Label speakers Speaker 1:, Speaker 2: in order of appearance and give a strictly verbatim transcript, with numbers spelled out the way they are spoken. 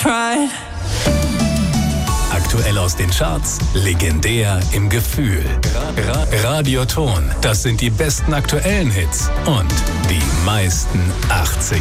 Speaker 1: pride.
Speaker 2: Aktuell aus den Charts, legendär im Gefühl. Ra- Radioton, das sind die besten aktuellen Hits und die meisten achtziger.